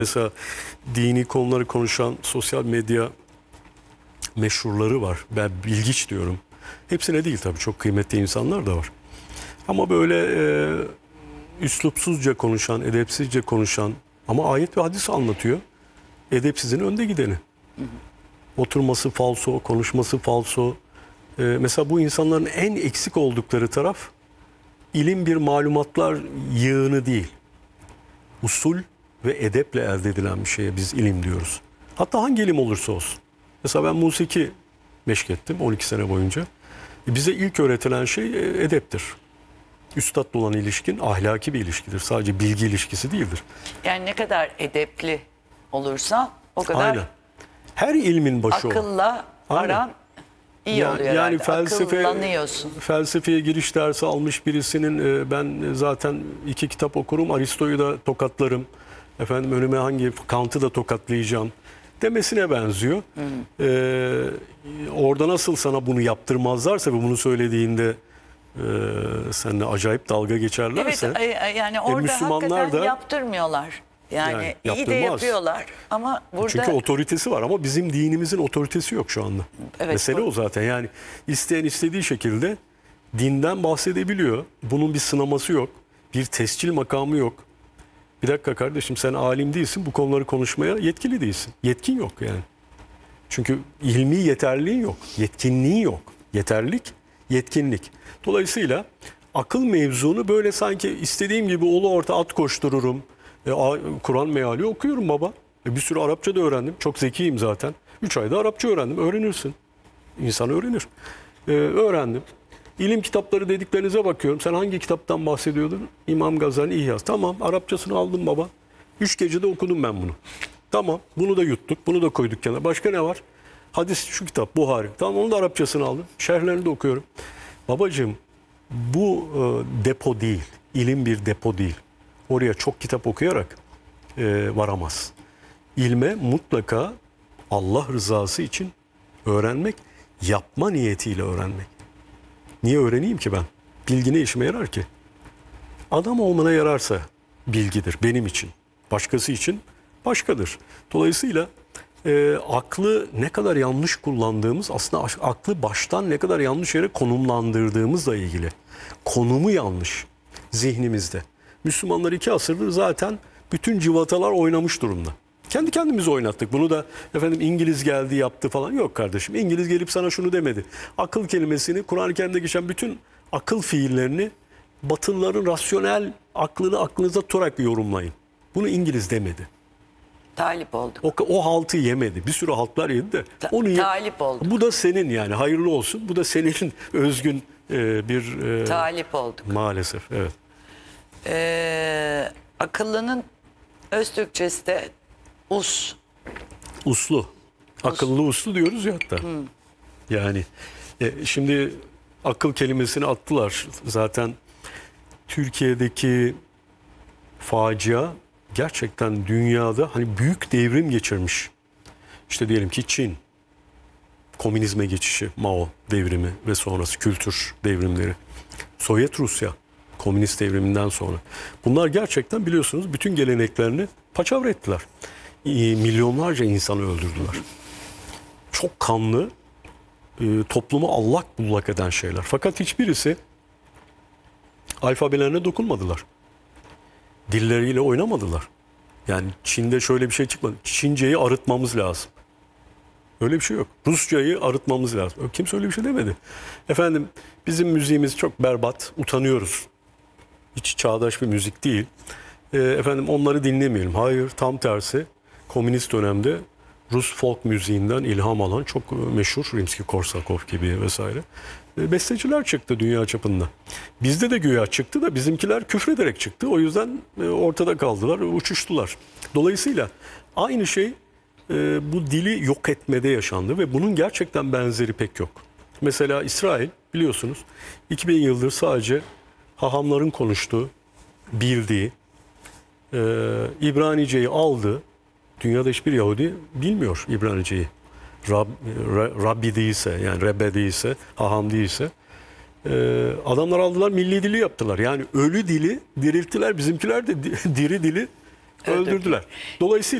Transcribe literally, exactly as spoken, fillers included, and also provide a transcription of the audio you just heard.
Mesela dini konuları konuşan sosyal medya meşhurları var. Ben bilgiç diyorum. Hepsine değil tabii, çok kıymetli insanlar da var. Ama böyle e, üslupsuzca konuşan, edepsizce konuşan ama ayet ve hadis anlatıyor. Edepsizin önde gideni. Hı hı. Oturması falso, konuşması falso. E, mesela bu insanların en eksik oldukları taraf ilim bir malumatlar yığını değil. Usul ve edeple elde edilen bir şeye biz ilim diyoruz. Hatta hangi ilim olursa olsun. Mesela ben musiki meşk ettim on iki sene boyunca. Bize ilk öğretilen şey edeptir. Üstadla olan ilişkin ahlaki bir ilişkidir. Sadece bilgi ilişkisi değildir. Yani ne kadar edepli olursan o kadar Aynen. Her ilmin başı o. akılla aran iyi yani, oluyor yani herhalde. felsefe, Akıllanıyorsun. felsefeye giriş dersi almış birisinin ben zaten iki kitap okurum, Aristo'yu da tokatlarım. Efendim önüme hangi Kant'ı da tokatlayacağım demesine benziyor. Hmm. Ee, orada nasıl sana bunu yaptırmazlarsa ve bunu söylediğinde e, seninle acayip dalga geçerlerse. Evet, yani orada e, Müslümanlar hakikaten da yaptırmıyorlar. Yani, yani iyi de yapıyorlar ama burada... Çünkü otoritesi var ama bizim dinimizin otoritesi yok şu anda. Evet, mesele bu... o zaten. Yani isteyen istediği şekilde dinden bahsedebiliyor. Bunun bir sınaması yok. Bir tescil makamı yok. Bir dakika kardeşim, sen alim değilsin, bu konuları konuşmaya yetkili değilsin. Yetkin yok yani. Çünkü ilmi yeterliğin yok. Yetkinliğin yok. Yeterlilik, yetkinlik. Dolayısıyla akıl mevzunu böyle sanki istediğim gibi ulu orta at koştururum. E, Kur'an meali okuyorum baba. E, bir sürü Arapça da öğrendim. Çok zekiyim zaten. Üç ayda Arapça öğrendim. Öğrenirsin. İnsan öğrenir. E, öğrendim. İlim kitapları dediklerinize bakıyorum. Sen hangi kitaptan bahsediyordun? İmam Gazali İhyas. Tamam, Arapçasını aldım baba. Üç gecede okudum ben bunu. Tamam, bunu da yuttuk. Bunu da koyduk kenara. Başka ne var? Hadis şu kitap, Buhari. Tamam, onu da Arapçasını aldım. Şerhlerini de okuyorum. Babacığım, bu e, depo değil. İlim bir depo değil. Oraya çok kitap okuyarak e, varamaz. İlme mutlaka Allah rızası için öğrenmek, yapma niyetiyle öğrenmek. Niye öğreneyim ki ben? Bilgi ne işime yarar ki? Adam olmana yararsa bilgidir benim için. Başkası için başkadır. Dolayısıyla e, aklı ne kadar yanlış kullandığımız, aslında aklı baştan ne kadar yanlış yere konumlandırdığımızla ilgili. Konumu yanlış zihnimizde. Müslümanlar iki asırdır zaten bütün civatalar oynamış durumda. Kendi kendimizi oynattık. Bunu da efendim İngiliz geldi yaptı falan. Yok kardeşim, İngiliz gelip sana şunu demedi. Akıl kelimesini, Kur'an-ı Kerim'de geçen bütün akıl fiillerini Batılıların rasyonel aklını aklınıza tutarak yorumlayın. Bunu İngiliz demedi. Talip olduk. O, o haltı yemedi. Bir sürü haltlar yedi de. Ta onu talip olduk. Bu da senin, yani hayırlı olsun. Bu da senin özgün e, bir... E, talip olduk. Maalesef, evet. Ee, akıllının öz Türkçesi de us. Uslu. Akıllı uslu diyoruz ya hatta. Hmm. Yani e, şimdi akıl kelimesini attılar. Zaten Türkiye'deki facia gerçekten dünyada hani büyük devrim geçirmiş. İşte diyelim ki Çin, komünizme geçişi, Mao devrimi ve sonrası kültür devrimleri. Sovyet Rusya, komünist devriminden sonra. Bunlar gerçekten biliyorsunuz bütün geleneklerini paçavra ettiler. Milyonlarca insanı öldürdüler. Çok kanlı, toplumu allak bullak eden şeyler. Fakat hiçbirisi alfabelerine dokunmadılar. Dilleriyle oynamadılar. Yani Çin'de şöyle bir şey çıkmadı. Çince'yi arıtmamız lazım. Öyle bir şey yok. Rusçayı arıtmamız lazım. Kimse öyle bir şey demedi. Efendim bizim müziğimiz çok berbat. Utanıyoruz. Hiç çağdaş bir müzik değil. E, efendim onları dinlemeyelim. Hayır, tam tersi. Komünist dönemde Rus folk müziğinden ilham alan çok meşhur Rimski-Korsakov gibi vesaire e, besteciler çıktı dünya çapında. Bizde de güya çıktı da bizimkiler küfrederek çıktı. O yüzden e, ortada kaldılar, uçuştular. Dolayısıyla aynı şey e, bu dili yok etmede yaşandı ve bunun gerçekten benzeri pek yok. Mesela İsrail biliyorsunuz iki bin yıldır sadece hahamların konuştuğu, bildiği, e, İbranice'yi aldı. Dünyada hiçbir Yahudi bilmiyor İbranice'yi. Rab, Rabbi değilse, yani Rebbe değilse, haham değilse. Ee, adamlar aldılar, milli dili yaptılar. Yani ölü dili dirilttiler. Bizimkiler de diri dili Öldürdüler. Dolayısıyla